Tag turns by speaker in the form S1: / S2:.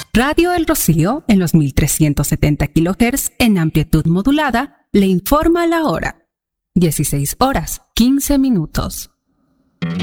S1: Radio El Rocío, en los 1370 kHz en amplitud modulada, le informa la hora. 16 horas, 15 minutos.